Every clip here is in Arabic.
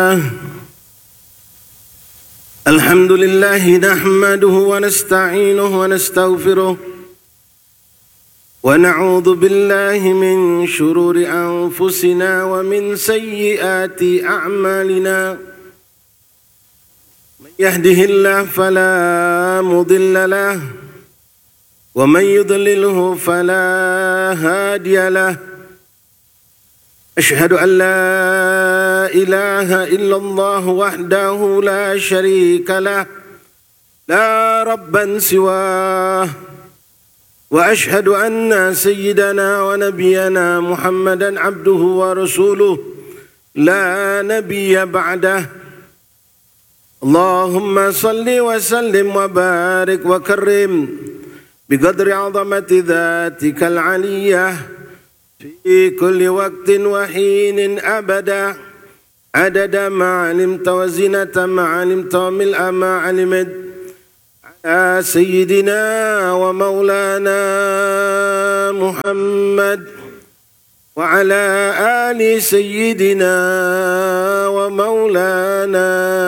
الحمد لله نحمده ونستعينه ونستغفره ونعوذ بالله من شرور أنفسنا ومن سيئات أعمالنا. من يهده الله فلا مضل له ومن يضلله فلا هادي له. أشهد أن لا إله إلا الله وحده لا شريك له لا ربا سواه، وأشهد أن سيدنا ونبينا محمدا عبده ورسوله لا نبي بعده. اللهم صل وسلم وبارك وكرم بقدر عظمة ذاتك العلية في كل وقت وحين أبدا، عدد ما علمت وزنة ما علمت وملء ما علمت، على سيدنا ومولانا محمد وعلى آل سيدنا ومولانا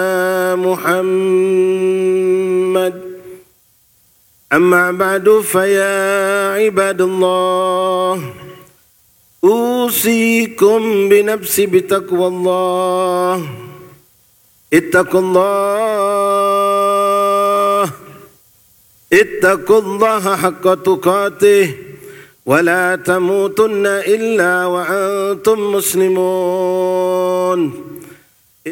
محمد. أما بعد، فيا عباد الله، أوصيكم بنفسي بتقوى الله. اتقوا الله حق تقاته ولا تموتن إلا وأنتم مسلمون.